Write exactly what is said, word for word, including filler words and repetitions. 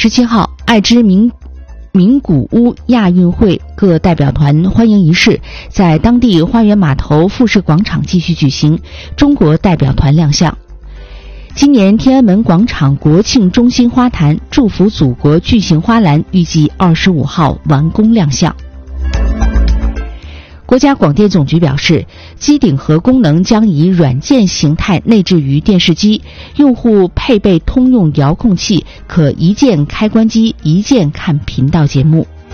十七号，爱知名名古屋亚运会各代表团欢迎仪式在当地花园码头复式广场继续举行，中国代表团亮相。今年天安门广场国庆中心花坛祝福祖国巨型花篮预计二十五号完工亮相。国家广电总局表示，机顶盒功能将以软件形态内置于电视机，用户配备通用遥控器，可一键开关机，一键看频道节目。